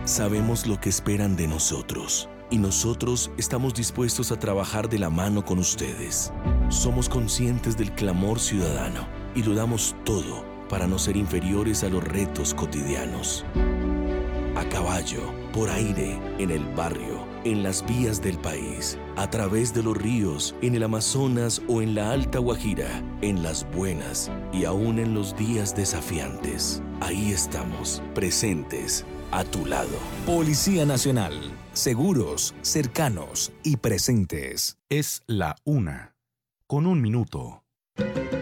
Sabemos lo que esperan de nosotros y nosotros estamos dispuestos a trabajar de la mano con ustedes. Somos conscientes del clamor ciudadano y lo damos todo para no ser inferiores a los retos cotidianos. A caballo, por aire, en el barrio, en las vías del país, a través de los ríos, en el Amazonas o en la Alta Guajira, en las buenas y aún en los días desafiantes. Ahí estamos, presentes, a tu lado. Policía Nacional, seguros, cercanos y presentes. Es la 1:01 minutos.